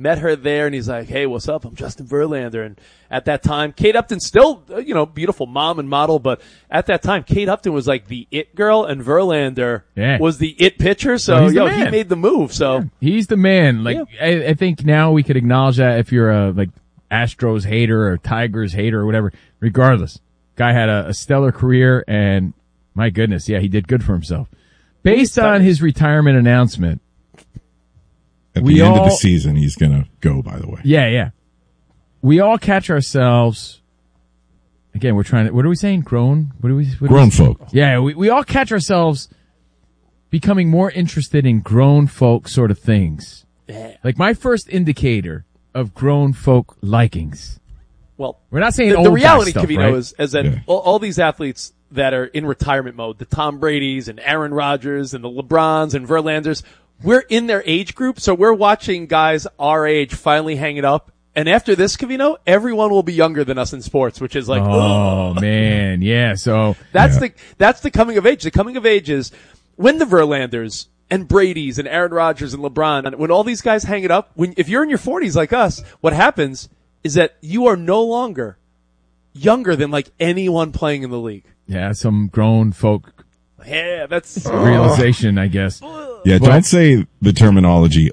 met her there, and he's like, hey, what's up? I'm Justin Verlander. And at that time, Kate Upton still, beautiful mom and model, but at that time, Kate Upton was like the it girl, and Verlander was the it pitcher. So, he made the move. So he's the man. Like, I think now we could acknowledge that if you're a Astros hater or Tigers hater or whatever, regardless, guy had a stellar career, and my goodness, he did good for himself. Based on his retirement announcement, at the end of the season, he's going to go, by the way. Yeah. We all catch ourselves. Again, we're trying to, what are we saying? Grown folk. Yeah, we all catch ourselves becoming more interested in grown folk sort of things. Yeah. Like my first indicator of grown folk likings. Well, we're not saying the reality, stuff, Covino, right? is that all these athletes that are in retirement mode, the Tom Bradys and Aaron Rodgers and the LeBrons and Verlanders, we're in their age group, so we're watching guys our age finally hang it up. And after this, Covino, everyone will be younger than us in sports, which is like, oh man, yeah. So that's the coming of age. The coming of age is when the Verlanders and Bradys and Aaron Rodgers and LeBron, when all these guys hang it up, if you're in your 40s like us, what happens is that you are no longer younger than like anyone playing in the league. Yeah, some grown folk. Yeah, that's realization, I guess. Yeah, don't say the terminology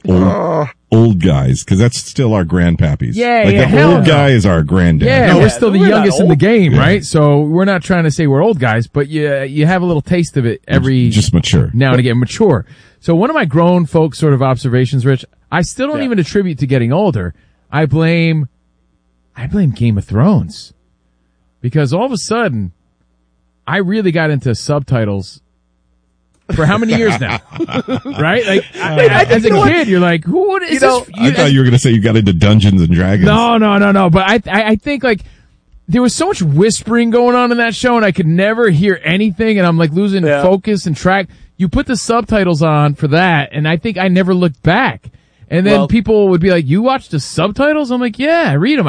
old guys, because that's still our grandpappies. Yeah, the old guy is our granddad. Yeah, we're still the youngest in the game, right? So we're not trying to say we're old guys, but you have a little taste of it just mature now and again. Mature. So one of my grown folk sort of observations, Rich, I still don't even attribute to getting older. I blame Game of Thrones, because all of a sudden I really got into subtitles. For how many years now? Right? Like, as a kid, you're like, what is this? I thought you were going to say you got into Dungeons and Dragons. No. But I think like, there was so much whispering going on in that show, and I could never hear anything, and I'm like losing focus and track. You put the subtitles on for that, and I think I never looked back. And then people would be like, you watch the subtitles? I'm like, yeah, I read them.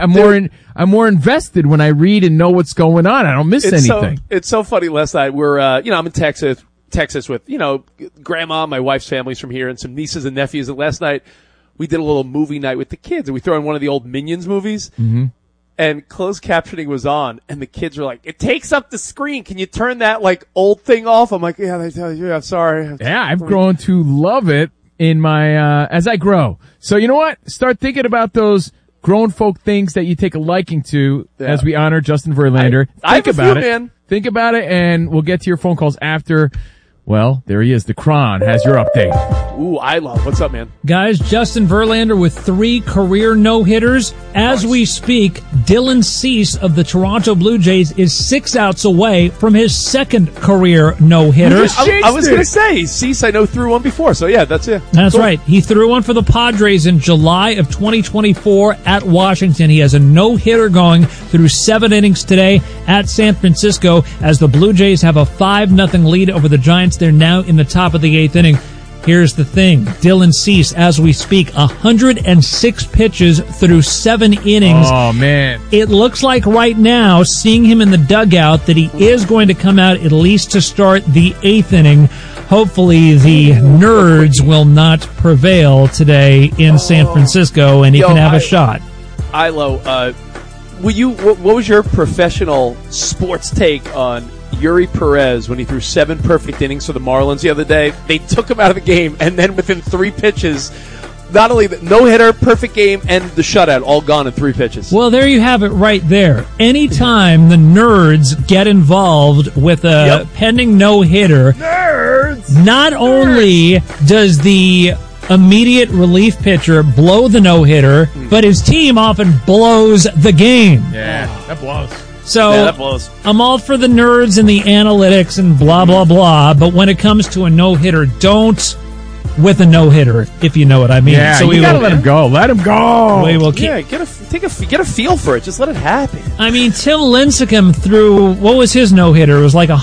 I'm more invested when I read and know what's going on. I don't miss anything. It's so funny. Last night we're, I'm in Texas with, grandma, my wife's family's from here, and some nieces and nephews. And last night we did a little movie night with the kids, and we threw in one of the old Minions movies. Mm-hmm. And closed captioning was on, and the kids were like, it takes up the screen. Can you turn that like old thing off? I'm like, yeah, they tell you, I'm sorry. Yeah, I've grown to love it in my, as I grow. So you know what? Start thinking about those grown folk things that you take a liking to as we honor Justin Verlander. Think about it, man. Think about it, and we'll get to your phone calls after. Well, there he is. The Cron has your update. Ooh, I love. What's up, man? Guys, Justin Verlander with 3 career no-hitters. As we speak, Dylan Cease of the Toronto Blue Jays is 6 outs away from his 2nd career no-hitter. I was going to say, Cease I know threw one before, so yeah, that's it. That's right. He threw one for the Padres in July of 2024 at Washington. He has a no-hitter going through 7 innings today at San Francisco as the Blue Jays have a 5-0 lead over the Giants. They're now in the top of the 8th inning. Here's the thing. Dylan Cease, as we speak, 106 pitches through 7 innings. Oh, man. It looks like right now, seeing him in the dugout, that he is going to come out at least to start the 8th inning. Hopefully the nerds will not prevail today in San Francisco, and he can have a shot. Ilo, what was your professional sports take on Yuri Perez when he threw 7 perfect innings for the Marlins the other day? They took him out of the game, and then within 3 pitches, not only the no-hitter, perfect game, and the shutout, all gone in 3 pitches. Well, there you have it right there. Anytime the nerds get involved with a pending no-hitter, not only does the immediate relief pitcher blow the no-hitter, but his team often blows the game. Yeah, that blows. So that blows. I'm all for the nerds and the analytics and blah, blah, blah, but when it comes to a no-hitter, don't with a no-hitter, if you know what I mean. Yeah, so you gotta let him go. Let him go. We will get a feel for it. Just let it happen. I mean, Tim Lincecum threw, what was his no-hitter? It was like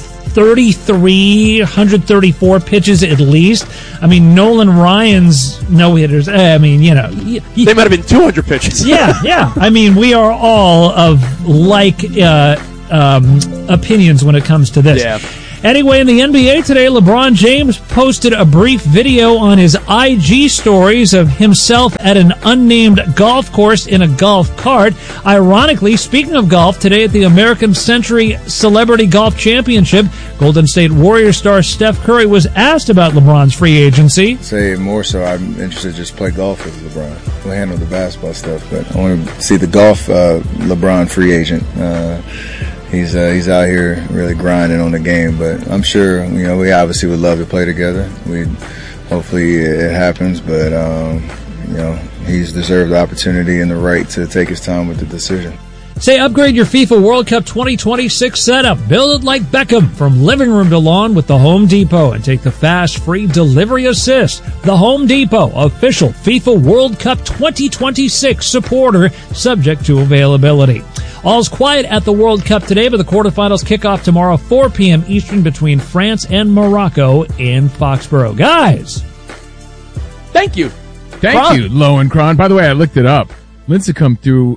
133, 134 pitches at least. I mean, Nolan Ryan's no-hitters, they might have been 200 pitches. Yeah. I mean, we are all of like opinions when it comes to this. Yeah. Anyway, in the NBA today, LeBron James posted a brief video on his IG stories of himself at an unnamed golf course in a golf cart. Ironically, speaking of golf, today at the American Century Celebrity Golf Championship, Golden State Warriors star Steph Curry was asked about LeBron's free agency. Say more so, I'm interested to just play golf with LeBron. We'll handle the basketball stuff, but I want to see the golf LeBron free agent. He's out here really grinding on the game, but I'm sure, we obviously would love to play together. Hopefully it happens, but, he's deserved the opportunity and the right to take his time with the decision. Say upgrade your FIFA World Cup 2026 setup. Build it like Beckham from living room to lawn with the Home Depot and take the fast, free delivery assist. The Home Depot, official FIFA World Cup 2026 supporter, subject to availability. All's quiet at the World Cup today, but the quarterfinals kick off tomorrow, 4 p.m. Eastern, between France and Morocco in Foxborough. Guys! Thank you. Thank you, Lowenkron. By the way, I looked it up. Lincecum threw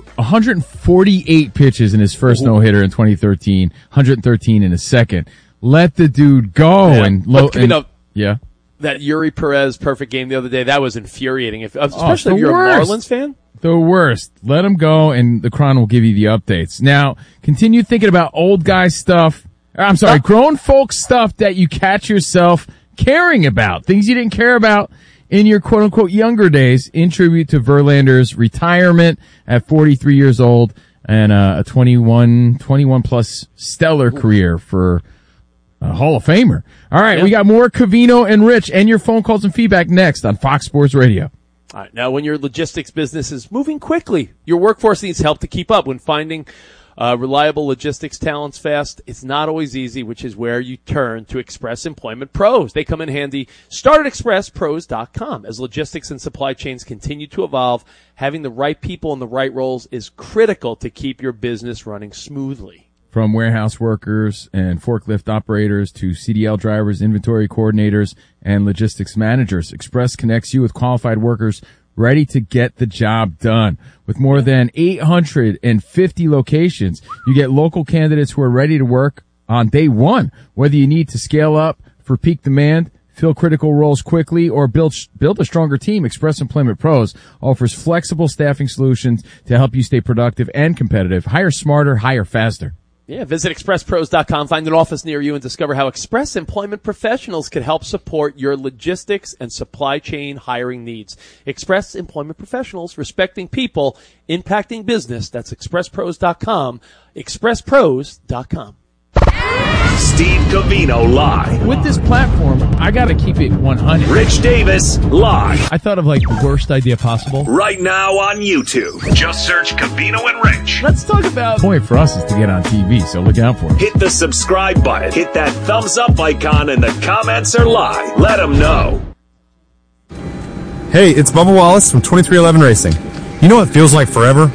148 pitches in his first no-hitter in 2013, 113 in his second. Let the dude go. Yeah. Yeah. That Yuri Perez perfect game the other day, that was infuriating, especially if you're a Marlins fan. The worst. Let him go, and the Cron will give you the updates. Now, continue thinking about old guy stuff. I'm sorry, grown folk stuff that you catch yourself caring about. Things you didn't care about in your quote-unquote younger days, in tribute to Verlander's retirement at 43 years old and a 21-plus stellar career for a Hall of Famer. All right, We got more Covino and Rich and your phone calls and feedback next on Fox Sports Radio. All right, now, when your logistics business is moving quickly, your workforce needs help to keep up. When finding reliable logistics talents fast, it's not always easy, which is where you turn to Express Employment Pros. They come in handy. Start at expresspros.com. As logistics and supply chains continue to evolve, having the right people in the right roles is critical to keep your business running smoothly. From warehouse workers and forklift operators to CDL drivers, inventory coordinators, and logistics managers, Express connects you with qualified workers ready to get the job done. With more than 850 locations, you get local candidates who are ready to work on day one. Whether you need to scale up for peak demand, fill critical roles quickly, or build a stronger team, Express Employment Pros offers flexible staffing solutions to help you stay productive and competitive. Hire smarter, hire faster. Yeah, visit expresspros.com, find an office near you, and discover how Express Employment Professionals can help support your logistics and supply chain hiring needs. Express Employment Professionals, respecting people, impacting business. That's expresspros.com, expresspros.com. Steve Covino live. With this platform, I gotta keep it 100. Rich Davis live. I thought of like the worst idea possible. Right now on YouTube. Just search Covino and Rich. Let's talk about... The point for us is to get on TV, so look out for it. Hit the subscribe button. Hit that thumbs up icon, and the comments are live. Let them know. Hey, it's Bubba Wallace from 2311 Racing. You know what feels like forever?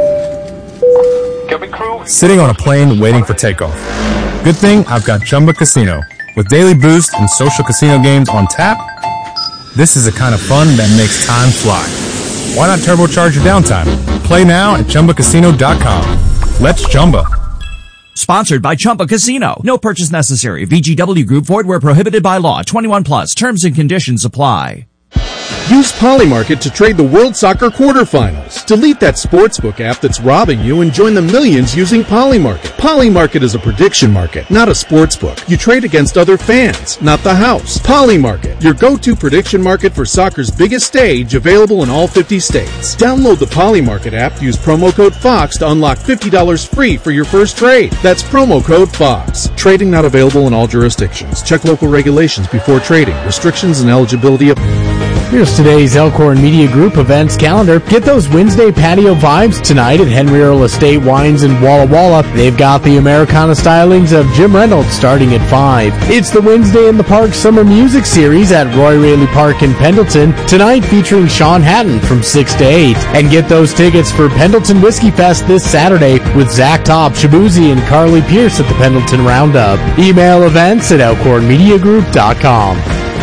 Sitting on a plane waiting for takeoff. Good thing I've got Chumba Casino. With daily boost and social casino games on tap, this is the kind of fun that makes time fly. Why not turbocharge your downtime? Play now at ChumbaCasino.com. Let's Chumba. Sponsored by Chumba Casino. No purchase necessary. VGW Group. Void where prohibited by law. 21 plus. Terms and conditions apply. Use Polymarket to trade the World Soccer quarterfinals. Delete that sportsbook app that's robbing you and join the millions using Polymarket. Polymarket is a prediction market, not a sportsbook. You trade against other fans, not the house. Polymarket, your go-to prediction market for soccer's biggest stage, available in all 50 states. Download the Polymarket app, use promo code FOX to unlock $50 free for your first trade. That's promo code FOX. Trading not available in all jurisdictions. Check local regulations before trading. Restrictions and eligibility apply. Here's today's Elkhorn Media Group events calendar. Get those Wednesday patio vibes tonight at Henry Earl Estate Wines in Walla Walla. They've got the Americana stylings of Jim Reynolds starting at 5. It's the Wednesday in the Park Summer Music Series at Roy Raley Park in Pendleton, tonight featuring Sean Hatton from 6 to 8. And get those tickets for Pendleton Whiskey Fest this Saturday with Zach Topp, Shabuzi, and Carly Pierce at the Pendleton Roundup. Email events at elkhornmediagroup.com.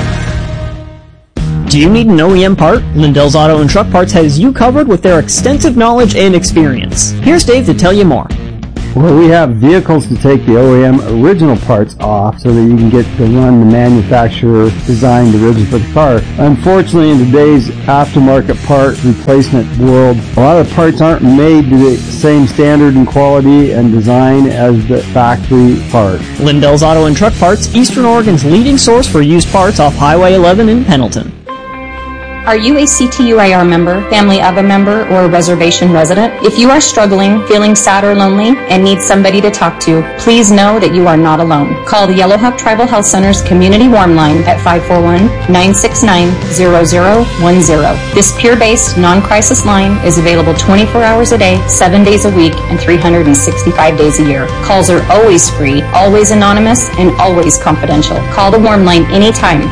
Do you need an OEM part? Lindell's Auto and Truck Parts has you covered with their extensive knowledge and experience. Here's Dave to tell you more. Well, we have vehicles to take the OEM original parts off so that you can get to run the manufacturer designed originally for the car. Unfortunately, in today's aftermarket part replacement world, a lot of the parts aren't made to the same standard and quality and design as the factory part. Lindell's Auto and Truck Parts, Eastern Oregon's leading source for used parts off Highway 11 in Pendleton. Are you a CTUIR member, family of a member, or a reservation resident? If you are struggling, feeling sad or lonely, and need somebody to talk to, please know that you are not alone. Call the Yellowhawk Tribal Health Center's Community Warm Line at 541-969-0010. This peer-based, non-crisis line is available 24 hours a day, 7 days a week, and 365 days a year. Calls are always free, always anonymous, and always confidential. Call the Warm Line anytime.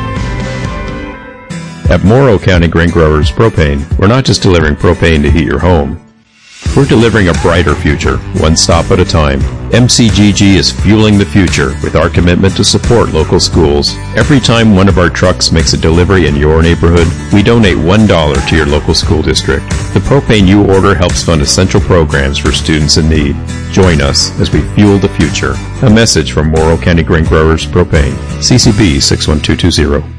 At Morrow County Grain Growers Propane, we're not just delivering propane to heat your home. We're delivering a brighter future, one stop at a time. MCGG is fueling the future with our commitment to support local schools. Every time one of our trucks makes a delivery in your neighborhood, we donate $1 to your local school district. The propane you order helps fund essential programs for students in need. Join us as we fuel the future. A message from Morrow County Grain Growers Propane. CCB 61220.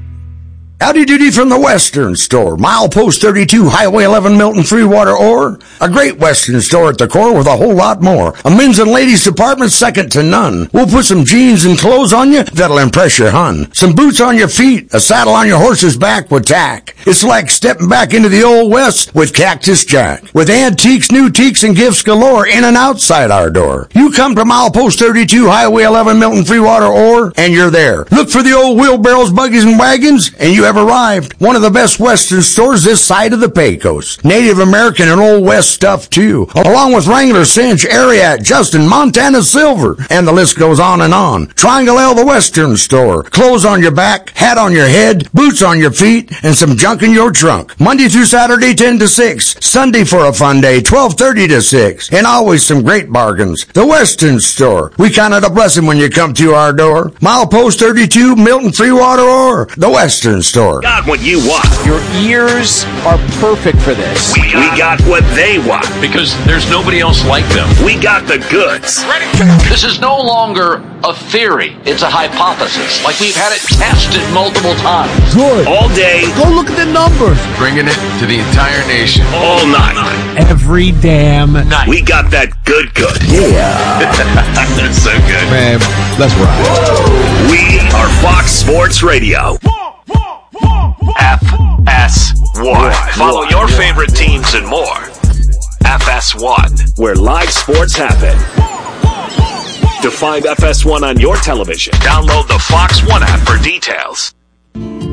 Howdy doody from the Western Store. Milepost 32, Highway 11, Milton, Freewater, Ore. A great Western store at the core with a whole lot more. A men's and ladies department second to none. We'll put some jeans and clothes on you that'll impress your hun. Some boots on your feet, a saddle on your horse's back with tack. It's like stepping back into the old West with Cactus Jack. With antiques, new teaks, and gifts galore in and outside our door. You come to Milepost 32, Highway 11, Milton, Freewater, Ore, and you're there. Look for the old wheelbarrows, buggies, and wagons, and you have arrived. One of the best Western stores this side of the Pecos. Native American and Old West stuff too. Along with Wrangler, Cinch, Ariat, Justin, Montana Silver. And the list goes on and on. Triangle L, the Western Store. Clothes on your back, hat on your head, boots on your feet, and some junk in your trunk. Monday through Saturday, 10 to 6. Sunday for a fun day, 12:30 to 6. And always some great bargains. The Western Store. We count it a blessing when you come to our door. Milepost 32, Milton, Freewater, or the Western Store. Got what you want. Your ears are perfect for this. We got what they want. Because there's nobody else like them. We got the goods. This is no longer a theory. It's a hypothesis. Like we've had it tested multiple times. Good. All day. Go look at the numbers. Bringing it to the entire nation. All night. Every damn night. We got that good. Yeah. That's so good. Man, let's ride. We are Fox Sports Radio. FS1. Follow your favorite teams and more. FS1, where live sports happen. To find FS1 on your television, download the Fox One app for details.